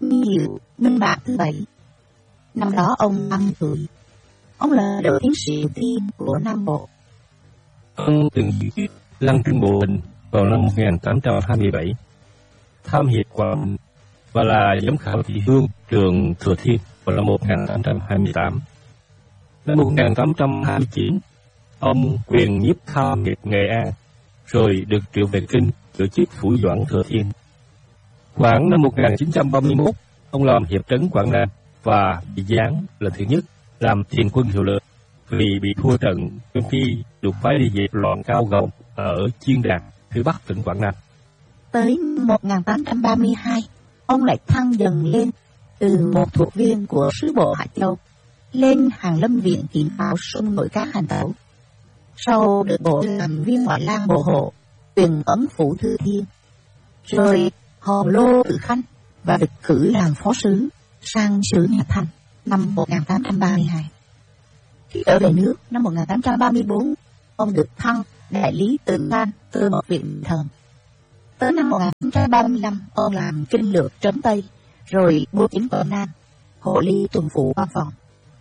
huy hiệu Minh Mạng thứ 7. Năm đó ông 50 tuổi. Ông là đỗ tiến sĩ đầu tiên của Nam Bộ. Ông từng giữ chức Lăng Trung Bộ Bình vào năm 1827, tham hiệp Quảng và là giám khảo thị hương trường Thừa Thiên vào năm 1828. Năm 1829, ông quyền nhiếp tham hiệp Nghệ An, rồi được triệu về Kinh giữ chức Phủ Doãn Thừa Thiên. Khoảng năm 1931, ông làm hiệp trấn Quảng Nam và bị giáng lần thứ nhất làm tiền quân hiệu lực vì bị thua trận trong khi được phái đi dẹp loạn Cao Gồng ở Chiên Đàn, phía bắc tỉnh Quảng Nam. Tới 1832, ông lại thăng dần lên từ một thuộc viên của sứ bộ Hạ Châu lên Hàn Lâm Viện kiểm pháo sông Nội các hành tẩu. Sau được bổ làm viên ngoại lang bộ hộ, tuyển ấn phủ Thư Thiên, rồi hò lô Tự Khanh và được cử làm phó sứ sang xứ nhà Thanh năm 1832. Khi trở về nước năm 1834, ông được thăng đại lý tự ban từ một viện thần. Tới năm 1835, ông làm kinh lược trấn Tây, rồi bố chính Quảng Nam, hộ lý tuần phủ văn phòng.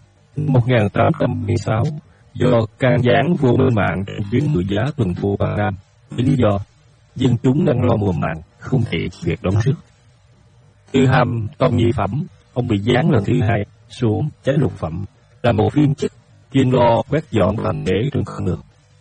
1816, do can gián vua Minh Mạng trong chuyến ngự giá tuần phủ Quảng Nam, với lý do dân chúng đang lo mùa màng, không thể việc đóng sức. Từ hàm Tông Nhị Phẩm, ông bị giáng lần thứ hai xuống Chánh Lục Phẩm, là một viên chức chuyên lo quét dọn thành để trong con nước.